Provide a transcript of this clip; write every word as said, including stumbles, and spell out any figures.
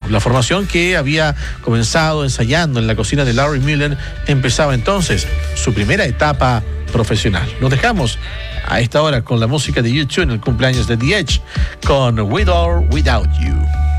La formación que había comenzado ensayando en la cocina de Larry Mullen empezaba entonces su primera etapa profesional. Nos dejamos a esta hora con la música de U dos en el cumpleaños de The Edge con With or Without You.